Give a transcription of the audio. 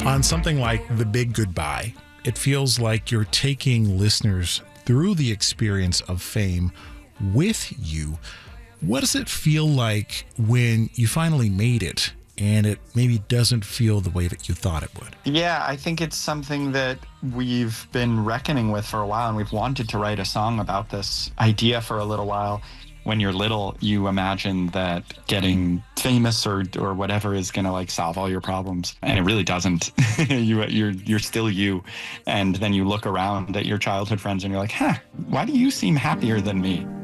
On something like The Big Goodbye, it feels like you're taking listeners through the experience of fame with you. What does it feel like when you finally made it and it maybe doesn't feel the way that you thought it would? Yeah, I think it's something that we've been reckoning with for a while, and we've wanted to write a song about this idea for a little while. When you're little, you imagine that getting famous or whatever is gonna like solve all your problems, and it really doesn't. You're still you, and then you look around at your childhood friends and you're like, huh, why do you seem happier than me?